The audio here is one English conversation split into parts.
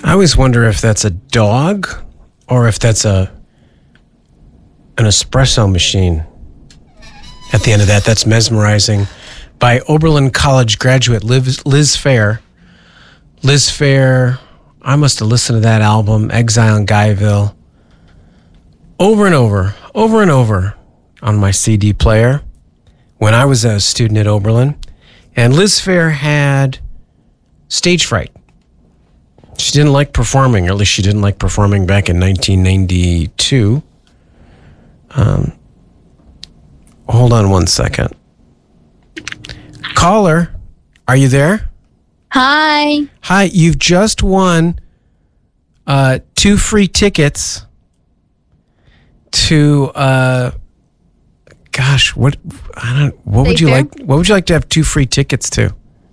I always wonder if that's a dog or if that's an espresso machine. At the end of that, that's Mesmerizing by Oberlin College graduate Liz Phair. Liz Phair, I must have listened to that album, Exile in Guyville, over and over on my CD player when I was a student at Oberlin. And Liz Phair had stage fright. She didn't like performing, or at least she didn't like performing back in 1992. Hold on one second. Caller, are you there? Hi. Hi, you've just won 2 free tickets to what would you like? What would you like to have 2 free tickets to?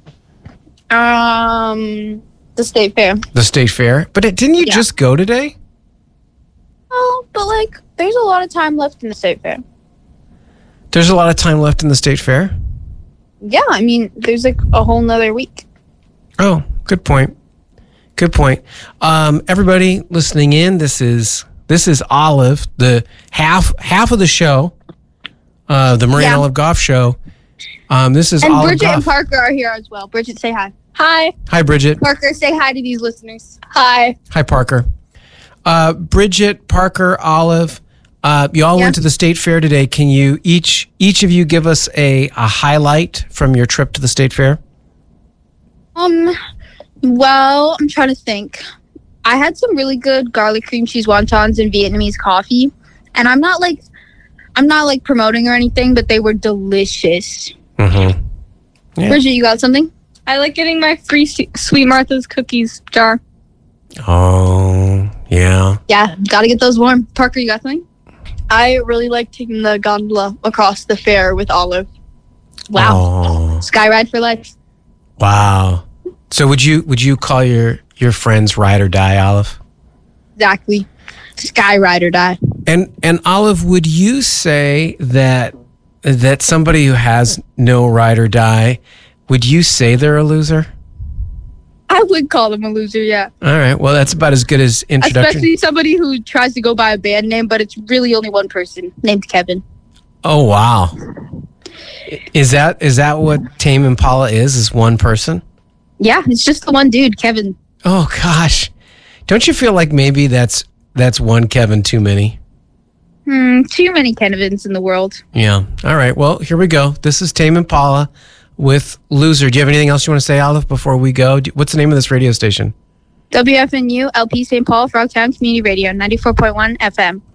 The State Fair. The State Fair? But didn't you just go today? Oh, but there's a lot of time left in the State Fair. There's a lot of time left in the State Fair? Yeah, I mean, there's a whole nother week. Oh, good point. Good point. Everybody listening in, this is Olive, the half of the show, the Marie and Olive Goff show. This is and Olive Bridget Goff. and Parker are here as well. Bridget, say hi. Hi. Hi, Bridget. Parker, say hi to these listeners. Hi. Hi, Parker. Bridget, Parker, Olive, you all went to the State Fair today. Can you each of you give us a highlight from your trip to the State Fair? Well, I'm trying to think. I had some really good garlic cream cheese wontons and Vietnamese coffee, and I'm not promoting or anything, but they were delicious. Mm-hmm. Yeah. Bridget, you got something? I like getting my free Sweet Martha's cookies jar. Oh, yeah. Yeah, gotta get those warm. Parker, you got something? I really like taking the gondola across the fair with Olive. Wow. Oh. Sky ride for life. Wow. So would you call your friends ride or die, Olive? Exactly. Sky ride or die. And Olive, would you say that somebody who has no ride or die, would you say they're a loser? I would call them a loser, yeah. All right. Well, that's about as good as introduction. Especially somebody who tries to go by a band name, but it's really only one person named Kevin. Oh, wow. Is that what Tame Impala is one person? Yeah, it's just the one dude, Kevin. Oh, gosh. Don't you feel like maybe that's one Kevin too many? Too many Kevins in the world. Yeah. All right. Well, here we go. This is Tame Impala with Loser. Do you have anything else you want to say, Olive, before we go? What's the name of this radio station? WFNU, LP St. Paul, Frogtown Community Radio, 94.1 FM.